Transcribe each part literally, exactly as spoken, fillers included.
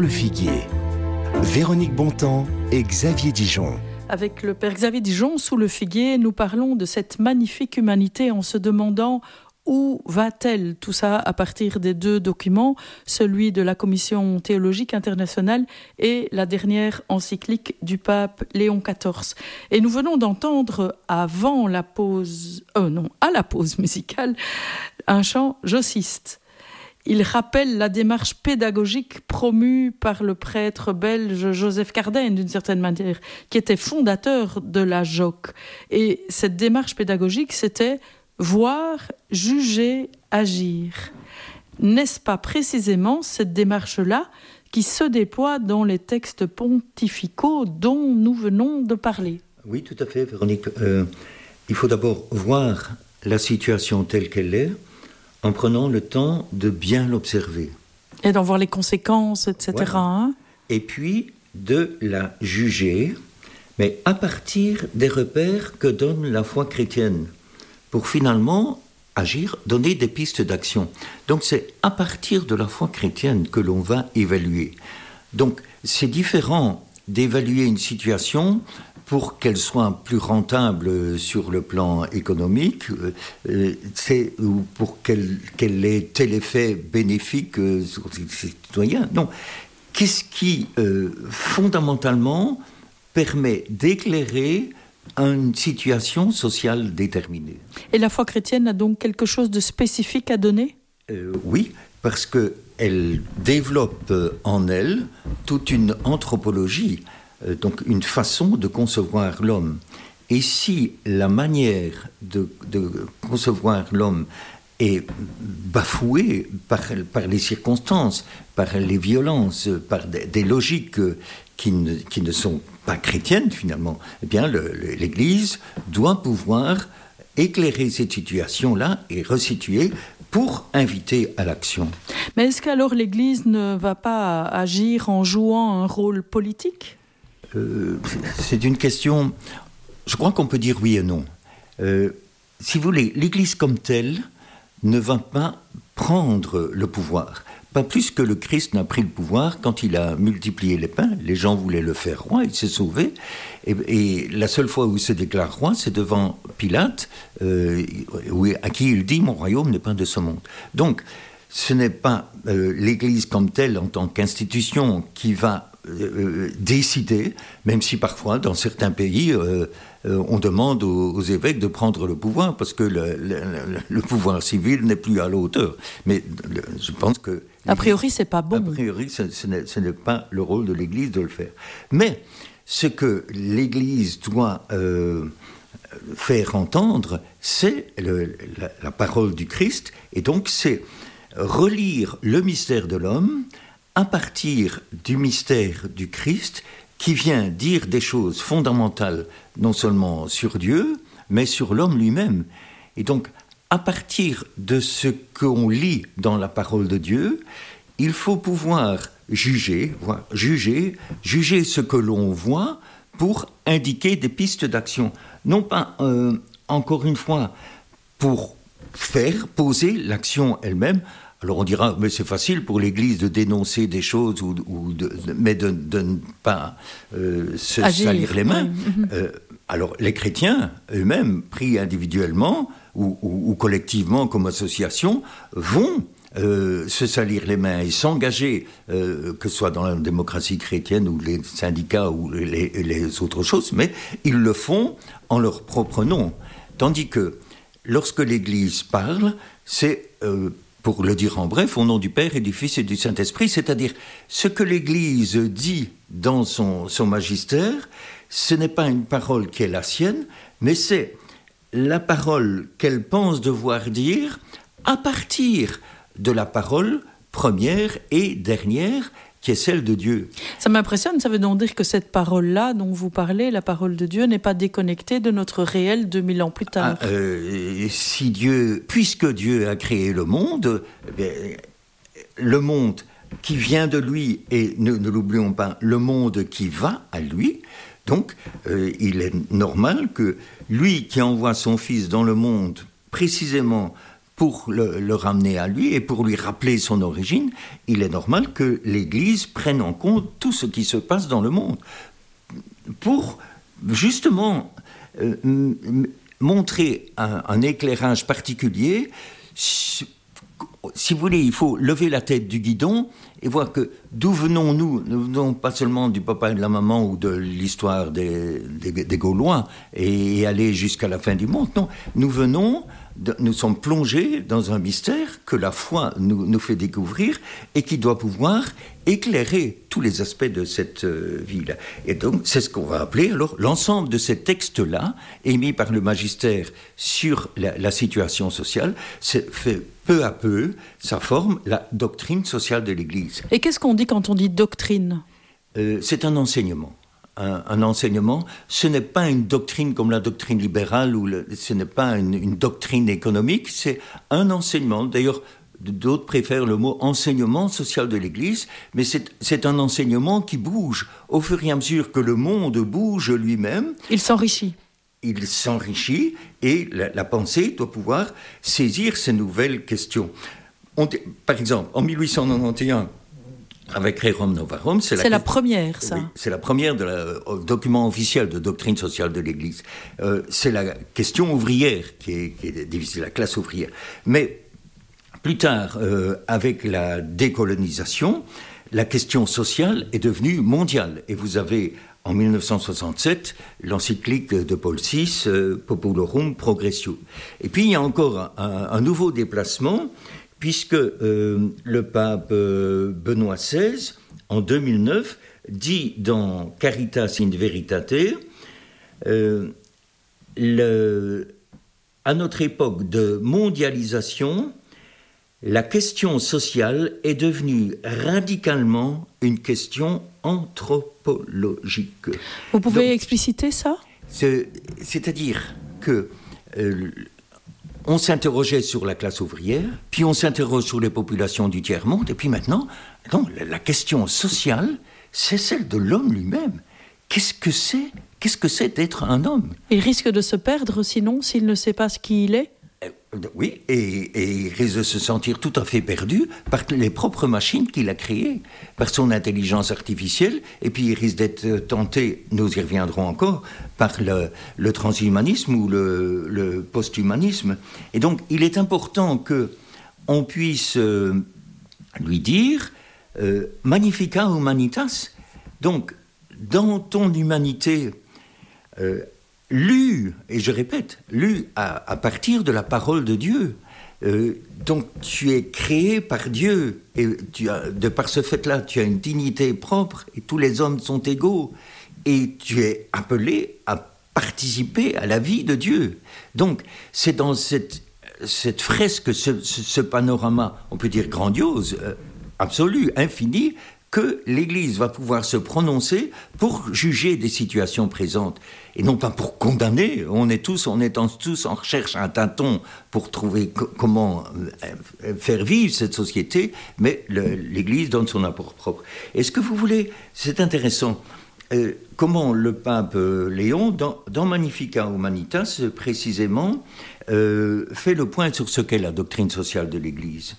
le figuier. Véronique Bontemps et Xavier Dijon. Avec le père Xavier Dijon, sous le figuier, nous parlons de cette magnifique humanité en se demandant où va-t-elle, tout ça à partir des deux documents, celui de la Commission théologique internationale et la dernière encyclique du pape Léon quatorze. Et nous venons d'entendre, avant la pause, euh, non, à la pause musicale, un chant jossiste. Il rappelle la démarche pédagogique promue par le prêtre belge Joseph Cardijn, d'une certaine manière, qui était fondateur de la J O C. Et cette démarche pédagogique, c'était voir, juger, agir. N'est-ce pas précisément cette démarche-là qui se déploie dans les textes pontificaux dont nous venons de parler ? Oui, tout à fait, Véronique. Euh, il faut d'abord voir la situation telle qu'elle est, en prenant le temps de bien l'observer. Et d'en voir les conséquences, et cetera. Voilà. Hein? Et puis de la juger, mais à partir des repères que donne la foi chrétienne, pour finalement agir, donner des pistes d'action. Donc c'est à partir de la foi chrétienne que l'on va évaluer. Donc c'est différent d'évaluer une situation pour qu'elle soit plus rentable sur le plan économique, euh, c'est, ou pour qu'elle, qu'elle ait tel effet bénéfique euh, sur les citoyens. Non. Qu'est-ce qui, euh, fondamentalement, permet d'éclairer une situation sociale déterminée ? Et la foi chrétienne a donc quelque chose de spécifique à donner ? euh, Oui, parce qu'elle développe en elle toute une anthropologie, donc une façon de concevoir l'homme. Et si la manière de, de concevoir l'homme est bafouée par, par les circonstances, par les violences, par des, des logiques qui ne, qui ne sont pas chrétiennes finalement, eh bien le, le, l'Église doit pouvoir éclairer cette situation-là et resituer pour inviter à l'action. Mais est-ce qu'alors l'Église ne va pas agir en jouant un rôle politique ? Euh, c'est une question, je crois qu'on peut dire oui et non. Euh, si vous voulez, l'Église comme telle ne va pas prendre le pouvoir. Pas plus que le Christ n'a pris le pouvoir quand il a multiplié les pains. Les gens voulaient le faire roi, il s'est sauvé. Et, et la seule fois où il se déclare roi, c'est devant Pilate, euh, où, à qui il dit « Mon royaume n'est pas de ce monde ». Donc, ce n'est pas euh, l'Église comme telle, en tant qu'institution, qui va Euh, décider, même si parfois dans certains pays euh, euh, on demande aux, aux évêques de prendre le pouvoir parce que le, le, le pouvoir civil n'est plus à la hauteur. Mais le, je pense que a priori c'est pas bon. A priori ce, ce, n'est, ce n'est pas le rôle de l'Église de le faire. Mais ce que l'Église doit euh, faire entendre, c'est le, la, la parole du Christ, et donc c'est relire le mystère de l'homme à partir du mystère du Christ qui vient dire des choses fondamentales, non seulement sur Dieu, mais sur l'homme lui-même. Et donc, à partir de ce qu'on lit dans la parole de Dieu, il faut pouvoir juger, voir, juger, juger ce que l'on voit pour indiquer des pistes d'action. Non pas, euh, encore une fois, pour faire, poser l'action elle-même. Alors on dira, mais c'est facile pour l'Église de dénoncer des choses, ou, ou de, mais de, de ne pas euh, se Agir, salir les mains. Oui. Euh, alors les chrétiens eux-mêmes, pris individuellement ou, ou, ou collectivement comme association, vont euh, se salir les mains et s'engager, euh, que ce soit dans la démocratie chrétienne ou les syndicats ou les, les autres choses, mais ils le font en leur propre nom. Tandis que lorsque l'Église parle, c'est... Euh, pour le dire en bref, au nom du Père et du Fils et du Saint-Esprit, c'est-à-dire ce que l'Église dit dans son, son magistère, ce n'est pas une parole qui est la sienne, mais c'est la parole qu'elle pense devoir dire à partir de la parole première et dernière qui est celle de Dieu. Ça m'impressionne, ça veut donc dire que cette parole-là dont vous parlez, la parole de Dieu, n'est pas déconnectée de notre réel deux mille ans plus tard. Ah, euh, si Dieu, puisque Dieu a créé le monde, eh bien, le monde qui vient de lui, et ne, ne l'oublions pas, le monde qui va à lui, donc euh, il est normal que lui qui envoie son Fils dans le monde précisément pour le, le ramener à lui et pour lui rappeler son origine, il est normal que l'Église prenne en compte tout ce qui se passe dans le monde pour justement euh, m- montrer un, un éclairage particulier. Si, si vous voulez, il faut lever la tête du guidon et voir que d'où venons-nous ? Nous venons pas seulement du papa et de la maman ou de l'histoire des, des, des Gaulois et, et aller jusqu'à la fin du monde. Non, nous venons... De, nous sommes plongés dans un mystère que la foi nous, nous fait découvrir et qui doit pouvoir éclairer tous les aspects de cette euh, vie-là. Et donc, c'est ce qu'on va appeler, alors, l'ensemble de ces textes-là, émis par le magistère sur la, la situation sociale, c'est fait peu à peu, ça forme la doctrine sociale de l'Église. Et qu'est-ce qu'on dit quand on dit doctrine ? euh, C'est un enseignement. Un, un enseignement, ce n'est pas une doctrine comme la doctrine libérale ou le, ce n'est pas une, une doctrine économique, c'est un enseignement. D'ailleurs, d'autres préfèrent le mot enseignement social de l'Église, mais c'est, c'est un enseignement qui bouge au fur et à mesure que le monde bouge lui-même. Il s'enrichit. Il s'enrichit et la, la pensée doit pouvoir saisir ces nouvelles questions. On, par exemple, en mille huit cent quatre-vingt-onze, avec Rerum Novarum, c'est, c'est la, la première, ça. Oui, c'est la première de la, euh, document officiel de doctrine sociale de l'Église. Euh, c'est la question ouvrière qui est, qui est difficile, la classe ouvrière. Mais plus tard, euh, avec la décolonisation, la question sociale est devenue mondiale. Et vous avez, en mille neuf cent soixante-sept, l'encyclique de Paul six, euh, Populorum Progressio. Et puis, il y a encore un, un nouveau déplacement, puisque euh, le pape euh, Benoît seize, en deux mille neuf, dit dans Caritas in Veritate, euh, le, à notre époque de mondialisation, la question sociale est devenue radicalement une question anthropologique. Vous pouvez Donc, expliciter ça ? c'est, c'est-à-dire que... Euh, on s'interrogeait sur la classe ouvrière, puis on s'interroge sur les populations du tiers-monde, et puis maintenant, non, la question sociale, c'est celle de l'homme lui-même. Qu'est-ce que c'est ? Qu'est-ce que c'est d'être un homme ? Il risque de se perdre, sinon, s'il ne sait pas ce qui il est ? Oui, et, et il risque de se sentir tout à fait perdu par les propres machines qu'il a créées, par son intelligence artificielle, et puis il risque d'être tenté, nous y reviendrons encore, par le, le transhumanisme ou le, le post-humanisme. Et donc, il est important qu'on puisse euh, lui dire euh, « Magnifica humanitas ». Donc, dans ton humanité... Euh, lu, et je répète, lu à, à partir de la parole de Dieu. Euh, donc tu es créé par Dieu, et tu as, de par ce fait-là, tu as une dignité propre, et tous les hommes sont égaux, et tu es appelé à participer à la vie de Dieu. Donc c'est dans cette, cette fresque, ce, ce, ce panorama, on peut dire grandiose, euh, absolu, infini, que l'Église va pouvoir se prononcer pour juger des situations présentes. Et non pas pour condamner. On est tous, on est en, tous en recherche un tâton pour trouver co- comment euh, faire vivre cette société, mais le, l'Église donne son apport propre. Est-ce que vous voulez, c'est intéressant, euh, comment le pape euh, Léon, dans, dans Magnifica Humanitas, précisément, euh, fait le point sur ce qu'est la doctrine sociale de l'Église.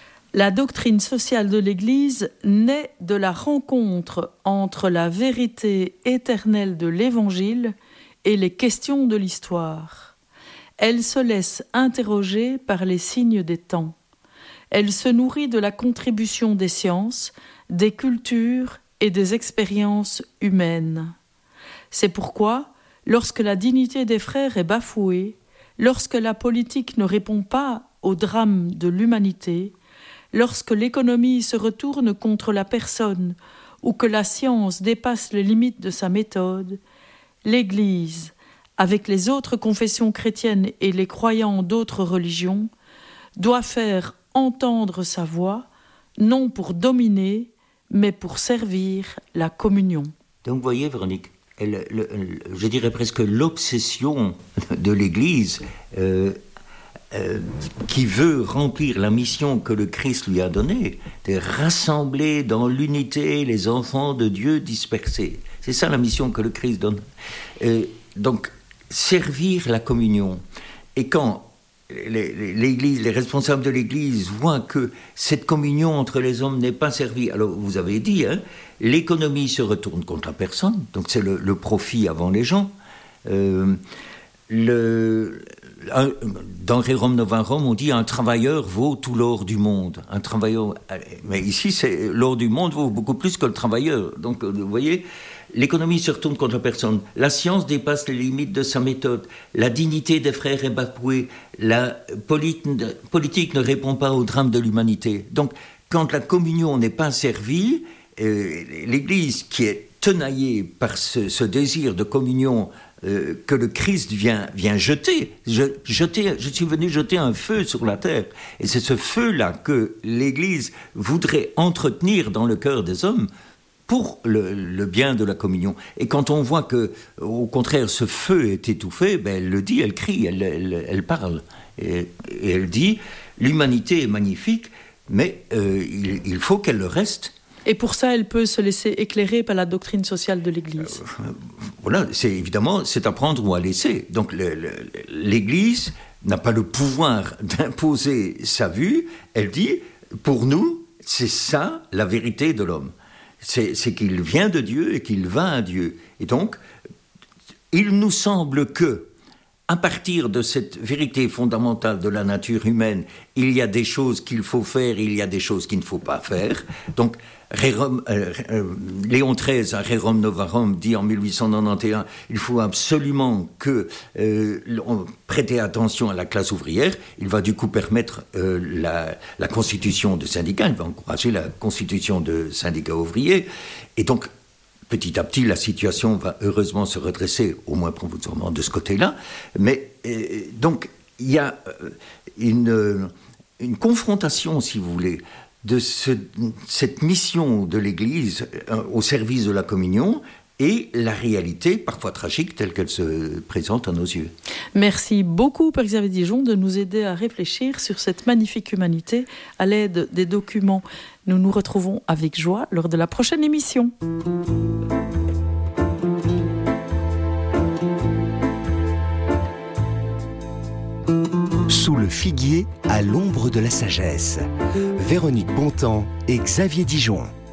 La doctrine sociale de l'Église naît de la rencontre entre la vérité éternelle de l'Évangile et les questions de l'histoire. Elle se laisse interroger par les signes des temps. Elle se nourrit de la contribution des sciences, des cultures et des expériences humaines. C'est pourquoi, lorsque la dignité des frères est bafouée, lorsque la politique ne répond pas au drame de l'humanité, lorsque l'économie se retourne contre la personne ou que la science dépasse les limites de sa méthode, l'Église, avec les autres confessions chrétiennes et les croyants d'autres religions, doit faire entendre sa voix, non pour dominer, mais pour servir la communion. Donc vous voyez, Véronique, le, le, le, je dirais presque l'obsession de l'Église euh, Euh, qui veut remplir la mission que le Christ lui a donnée, de rassembler dans l'unité les enfants de Dieu dispersés. C'est ça la mission que le Christ donne. Euh, donc, servir la communion. Et quand l'Église, les responsables de l'Église voient que cette communion entre les hommes n'est pas servie. Alors, vous avez dit, hein, l'économie se retourne contre la personne, donc c'est le, le profit avant les gens. Euh, le, un, dans Rerum Novarum, on dit un travailleur vaut tout l'or du monde. Un travailleur, mais ici, c'est, l'or du monde vaut beaucoup plus que le travailleur. Donc, vous voyez, l'économie se retourne contre la personne. La science dépasse les limites de sa méthode. La dignité des frères est bafouée. La polit- politique ne répond pas au drame de l'humanité. Donc, quand la communion n'est pas servie, euh, l'Église qui est tenaillée par ce, ce désir de communion euh, que le Christ vient, vient jeter, je, jeter, je suis venu jeter un feu sur la terre. Et c'est ce feu-là que l'Église voudrait entretenir dans le cœur des hommes pour le, le bien de la communion. Et quand on voit que, au contraire, ce feu est étouffé, ben elle le dit, elle crie, elle, elle, elle parle. Et, et elle dit, l'humanité est magnifique, mais euh, il, il faut qu'elle le reste. Et pour ça, elle peut se laisser éclairer par la doctrine sociale de l'Église. Euh, voilà, c'est évidemment, c'est à prendre ou à laisser. Donc le, le, l'Église n'a pas le pouvoir d'imposer sa vue. Elle dit, pour nous, c'est ça la vérité de l'homme. C'est, c'est qu'il vient de Dieu et qu'il va à Dieu. Et donc, il nous semble que, à partir de cette vérité fondamentale de la nature humaine, il y a des choses qu'il faut faire, il y a des choses qu'il ne faut pas faire. Donc, Rerum, euh, euh, Léon treize, à Rerum Novarum, dit en mille huit cent quatre-vingt-onze, il faut absolument que euh, on prêter attention à la classe ouvrière. Il va du coup permettre euh, la, la constitution de syndicats, il va encourager la constitution de syndicats ouvriers. Et donc, petit à petit, la situation va heureusement se redresser, au moins provisoirement de ce côté-là. Mais euh, donc, il y a euh, une, une confrontation, si vous voulez, de ce, cette mission de l'Église euh, au service de la communion et la réalité, parfois tragique, telle qu'elle se présente à nos yeux. Merci beaucoup, Père Xavier Dijon, de nous aider à réfléchir sur cette magnifique humanité à l'aide des documents. Nous nous retrouvons avec joie lors de la prochaine émission. Sous le figuier, à l'ombre de la sagesse. Véronique Bontemps et Xavier Dijon.